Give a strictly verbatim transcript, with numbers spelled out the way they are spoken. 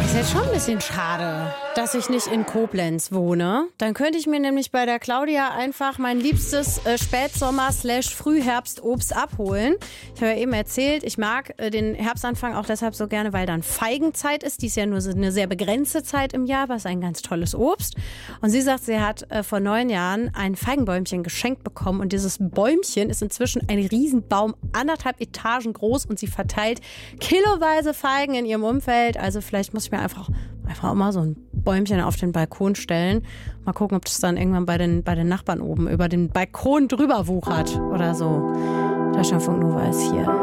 Ist jetzt schon ein bisschen schade, dass ich nicht in Koblenz wohne. Dann könnte ich mir nämlich bei der Claudia einfach mein liebstes äh, Spätsommer-Frühherbst-Obst abholen. Ich habe ja eben erzählt, ich mag äh, den Herbstanfang auch deshalb so gerne, weil dann Feigenzeit ist. Die ist ja nur so eine sehr begrenzte Zeit im Jahr, aber es ist ein ganz tolles Obst. Und sie sagt, sie hat äh, vor neun Jahren ein Feigenbäumchen geschenkt bekommen. Und dieses Bäumchen ist inzwischen ein Riesenbaum, anderthalb Etagen groß. Und sie verteilt kiloweise Feigen in ihrem Umfeld. Also vielleicht muss ich mir einfach, einfach auch mal so ein Bäumchen auf den Balkon stellen. Mal gucken, ob das dann irgendwann bei den, bei den Nachbarn oben über den Balkon drüber wuchert oder so. Deutschlandfunk Nova ist hier.